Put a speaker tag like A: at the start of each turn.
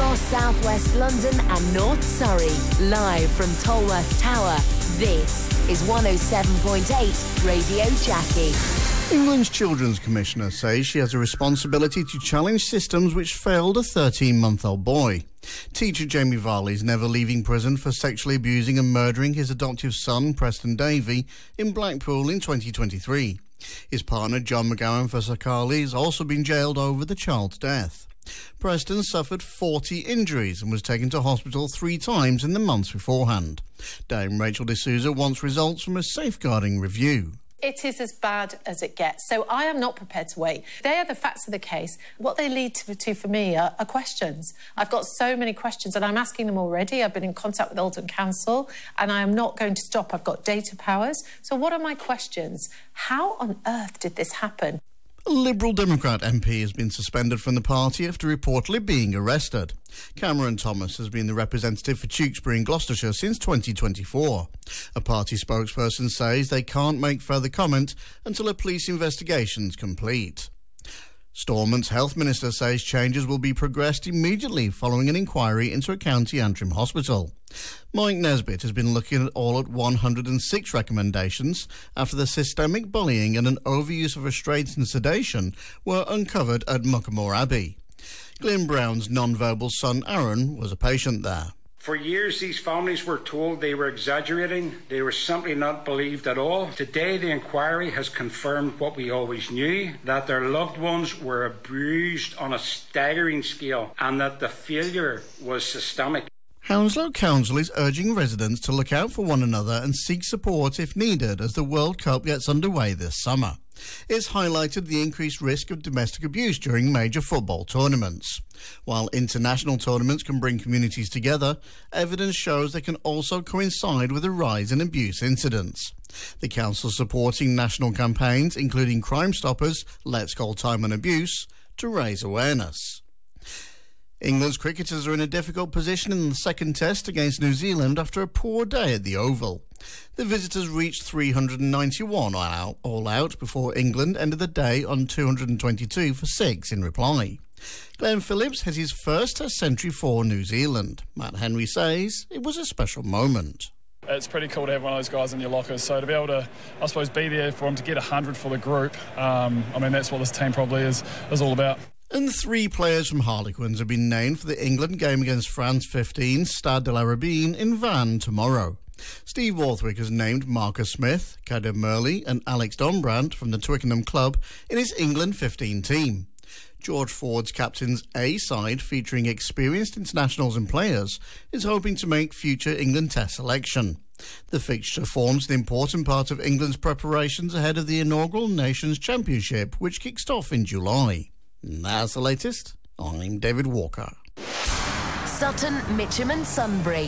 A: across southwest London and North Surrey. Live from Tolworth Tower, this is 107.8 Radio Jackie.
B: England's Children's Commissioner says she has a responsibility to challenge systems which failed a 13-month-old boy. Teacher Jamie Varley is never leaving prison for sexually abusing and murdering his adoptive son, Preston Davey, in Blackpool in 2023. His partner, John McGowan Fasakali, has also been jailed over the child's death. Preston suffered 40 injuries and was taken to hospital 3 times in the months beforehand. Dame Rachel D'Souza wants results from a safeguarding review.
C: It is as bad as it gets. So I am not prepared to wait. They are the facts of the case. What they lead to for me are questions. I've got so many questions and I'm asking them already. I've been in contact with Oldham Council and I am not going to stop. I've got data powers. So what are my questions? How on earth did this happen?
B: A Liberal Democrat MP has been suspended from the party after reportedly being arrested. Cameron Thomas has been the representative for Tewkesbury in Gloucestershire since 2024. A party spokesperson says they can't make further comment until a police investigation is complete. Stormont's Health Minister says changes will be progressed immediately following an inquiry into a County Antrim hospital. Mike Nesbitt has been looking at all at 106 recommendations after the systemic bullying and an overuse of restraints and sedation were uncovered at Muckamore Abbey. Glyn Brown's non-verbal son Aaron was a patient there.
D: For years, these families were told they were exaggerating. They were simply not believed at all. Today, the inquiry has confirmed what we always knew, that their loved ones were abused on a staggering scale and that the failure was systemic.
B: Hounslow Council is urging residents to look out for one another and seek support if needed as the World Cup gets underway this summer. It's highlighted the increased risk of domestic abuse during major football tournaments. While international tournaments can bring communities together, evidence shows they can also coincide with a rise in abuse incidents. The council is supporting national campaigns, including Crime Stoppers, Let's Call Time on Abuse, to raise awareness. England's cricketers are in a difficult position in the second test against New Zealand after a poor day at the Oval. The visitors reached 391 all out before England ended the day on 222 for 6 in reply. Glenn Phillips hit his first test century for New Zealand. Matt Henry says it was a special moment.
E: It's pretty cool to have one of those guys in your lockers. So to be able to, I suppose, be there for him to get 100 for the group, that's what this team probably is all about.
B: And 3 players from Harlequins have been named for the England game against France 15, Stade de la Rabine in Vannes tomorrow. Steve Warthwick has named Marcus Smith, Kader Murley and Alex Donbrandt from the Twickenham club in his England 15 team. George Ford's captain's A side, featuring experienced internationals and players, is hoping to make future England Test selection. The fixture forms an important part of England's preparations ahead of the inaugural Nations Championship, which kicks off in July. And that's the latest. I'm David Walker.
A: Sutton, Mitcham and Sunbury.